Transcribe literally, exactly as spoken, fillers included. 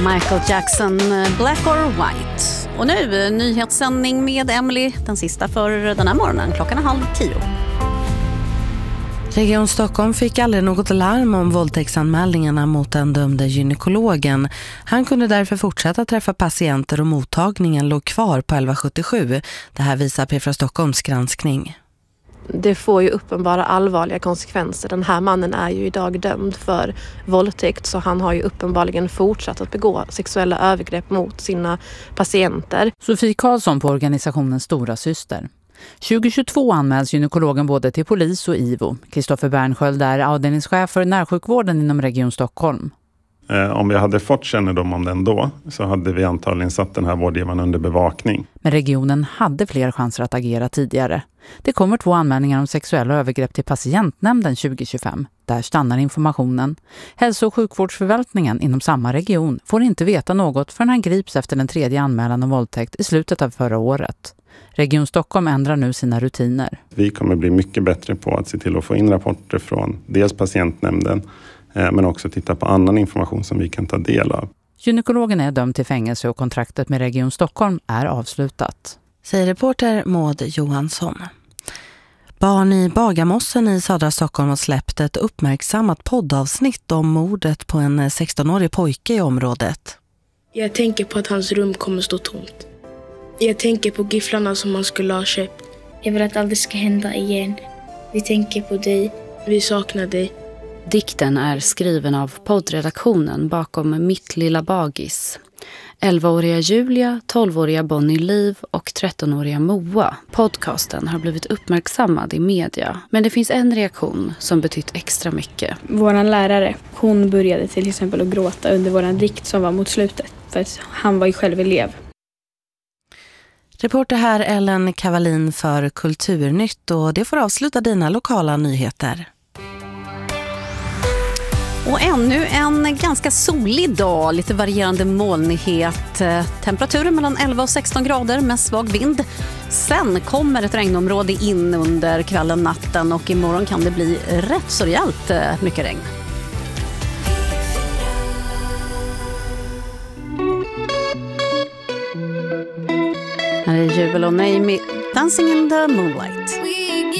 Michael Jackson, Black or White. Och nu nyhetssändning med Emily, den sista för den här morgonen. Klockan är halv tio. Region Stockholm fick aldrig något larm om våldtäktsanmälningarna mot den dömde gynekologen. Han kunde därför fortsätta träffa patienter och mottagningen låg kvar på elva sjuttiosju. Det här visar P fyra Stockholms granskning. Det får ju uppenbara allvarliga konsekvenser. Den här mannen är ju idag dömd för våldtäkt, så han har ju uppenbarligen fortsatt att begå sexuella övergrepp mot sina patienter. Sofie Karlsson på organisationen Stora Syster. tjugohundratjugotvå anmäls gynekologen både till polis och I V O. Kristoffer Bernsköld är avdelningschef för närsjukvården inom Region Stockholm. Om vi hade fått kännedom om den då så hade vi antagligen satt den här vårdgivaren under bevakning. Men regionen hade fler chanser att agera tidigare. Det kommer två anmälningar om sexuella övergrepp till patientnämnden tjugohundratjugofem. Där stannar informationen. Hälso- och sjukvårdsförvaltningen inom samma region får inte veta något förrän han grips efter den tredje anmälan om våldtäkt i slutet av förra året. Region Stockholm ändrar nu sina rutiner. Vi kommer bli mycket bättre på att se till att få in rapporter från dels patientnämnden men också titta på annan information som vi kan ta del av. Gynekologen är dömd till fängelse och kontraktet med Region Stockholm är avslutat. Säger reporter Maud Johansson. Barn i Bagarmossen i södra Stockholm har släppt ett uppmärksammat poddavsnitt om mordet på en sextonårig pojke i området. Jag tänker på att hans rum kommer stå tomt. Jag tänker på gifflarna som man skulle ha köpt. Jag vill att allt ska hända igen. Vi tänker på dig. Vi saknar dig. Dikten är skriven av poddredaktionen bakom Mitt lilla bagis. elvaåriga Julia, tolvåriga Bonnie Liv och trettonåriga Moa. Podcasten har blivit uppmärksammad i media. Men det finns en reaktion som betytt extra mycket. Våran lärare, hon började till exempel att gråta under våran dikt som var mot slutet. För att han var ju själv elev. Reporter här Ellen Kavalin för Kulturnytt, och det får avsluta dina lokala nyheter. Och ännu en ganska solig dag, lite varierande molnighet. Temperaturen mellan elva och sexton grader med svag vind. Sen kommer ett regnområde in under kvällen, natten, och imorgon kan det bli rätt så rejält mycket regn. Här är Jubel och Naomi, Dancing in the Moonlight.